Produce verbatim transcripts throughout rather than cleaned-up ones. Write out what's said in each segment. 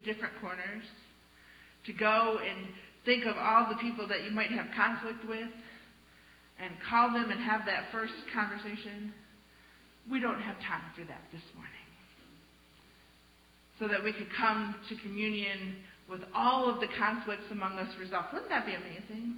different corners, to go and think of all the people that you might have conflict with and call them and have that first conversation. We don't have time for that this morning. So that we could come to communion with all of the conflicts among us resolved. Wouldn't that be amazing?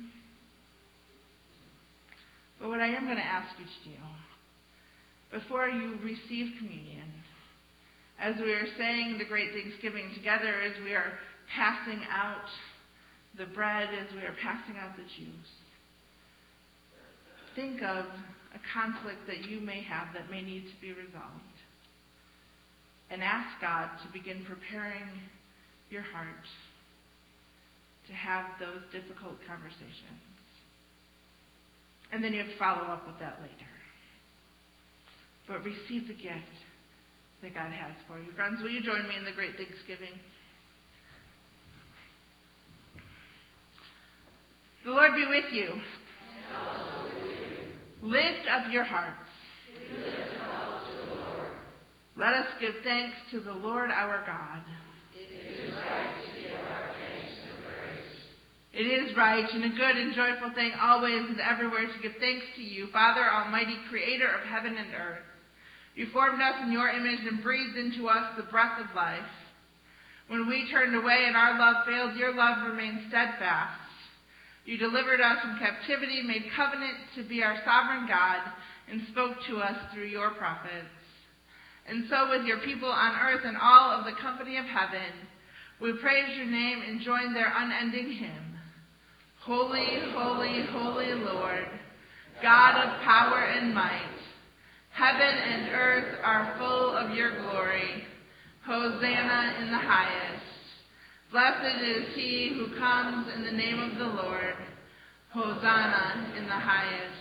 But what I am going to ask you to do, before you receive communion, as we are saying the great Thanksgiving together, as we are passing out the bread, as we are passing out the juice, think of a conflict that you may have that may need to be resolved. And ask God to begin preparing your heart to have those difficult conversations. And then you have to follow up with that later. But receive the gift that God has for you. Friends, will you join me in the great Thanksgiving? The Lord be with you. Lift up your hearts. Let us give thanks to the Lord our God. It is right to give our thanks and praise. It is right and a good and joyful thing always and everywhere to give thanks to you, Father Almighty, creator of heaven and earth. You formed us in your image and breathed into us the breath of life. When we turned away and our love failed, your love remained steadfast. You delivered us from captivity, made covenant to be our sovereign God, and spoke to us through your prophets. And so with your people on earth and all of the company of heaven, we praise your name and join their unending hymn. Holy, holy, holy Lord, God of power and might, heaven and earth are full of your glory. Hosanna in the highest. Blessed is he who comes in the name of the Lord. Hosanna in the highest.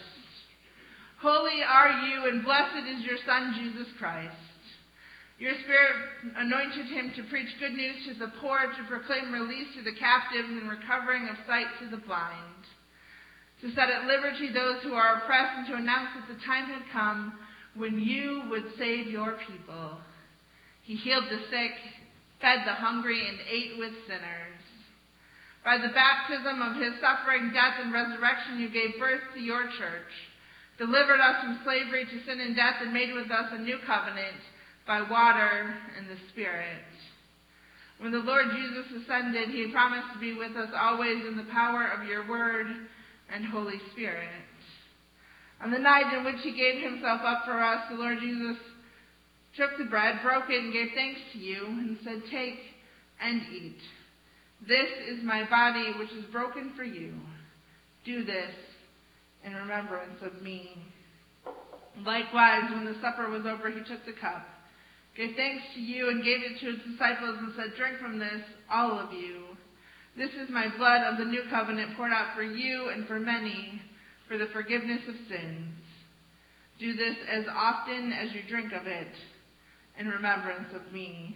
Holy are you, and blessed is your Son, Jesus Christ. Your Spirit anointed him to preach good news to the poor, to proclaim release to the captives and recovering of sight to the blind, to set at liberty those who are oppressed, and to announce that the time had come when you would save your people. He healed the sick, fed the hungry, and ate with sinners. By the baptism of his suffering, death, and resurrection, you gave birth to your church, delivered us from slavery to sin and death, and made with us a new covenant by water and the Spirit. When the Lord Jesus ascended, he promised to be with us always in the power of your word and Holy Spirit. On the night in which he gave himself up for us, the Lord Jesus took the bread, broke it, and gave thanks to you, and said, "Take and eat. This is my body, which is broken for you. Do this in remembrance of me." Likewise, when the supper was over, he took the cup, gave thanks to you, and gave it to his disciples, and said, "Drink from this, all of you. This is my blood of the new covenant, poured out for you and for many, for the forgiveness of sins. Do this as often as you drink of it, in remembrance of me."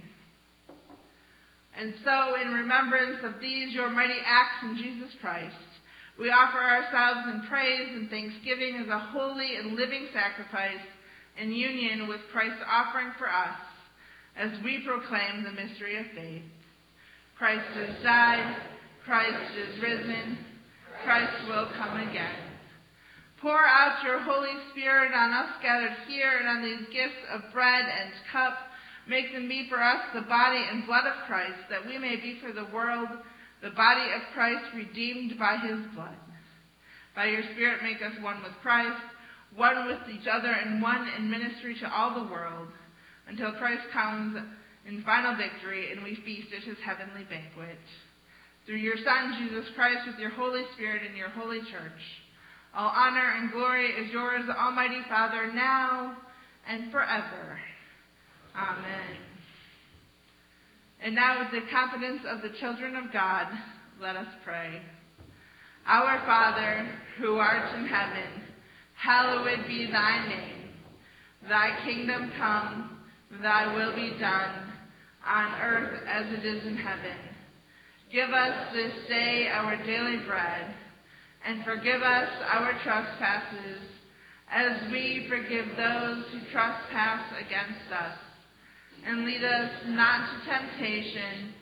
And so, in remembrance of these, your mighty acts in Jesus Christ, we offer ourselves in praise and thanksgiving as a holy and living sacrifice in union with Christ's offering for us, as we proclaim the mystery of faith. Christ has died, Christ is risen, Christ will come again. Pour out your Holy Spirit on us gathered here and on these gifts of bread and cup. Make them be for us the body and blood of Christ, that we may be for the world the body of Christ, redeemed by his blood. By your Spirit, make us one with Christ, one with each other, and one in ministry to all the world, until Christ comes in final victory and we feast at his heavenly banquet. Through your Son, Jesus Christ, with your Holy Spirit and your holy church, all honor and glory is yours, Almighty Father, now and forever. Amen. And now, with the confidence of the children of God, let us pray. Our Father, who art in heaven, hallowed be thy name. Thy kingdom come, thy will be done, on earth as it is in heaven. Give us this day our daily bread, and forgive us our trespasses, as we forgive those who trespass against us. And lead us not to temptation,